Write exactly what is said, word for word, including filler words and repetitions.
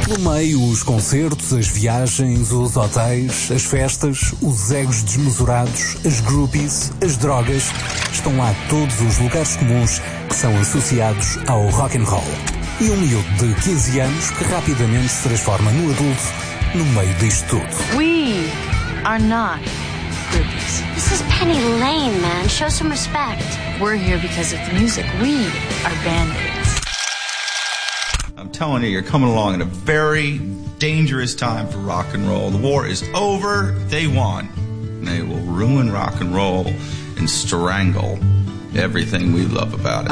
Pelo meio, os concertos, as viagens, os hotéis, as festas, os egos desmesurados, as groupies, as drogas. Estão lá todos os lugares comuns que são associados ao rock and roll. E um miúdo de quinze anos que rapidamente se transforma no adulto no meio disto tudo. We are not groupies. This is Penny Lane, man. Show some respect. We're here because of the music. We are Band-Aids. I'm telling you, you're coming along at a very dangerous time for rock and roll. The war is over. They won. They will ruin rock and roll and strangle everything we love about it.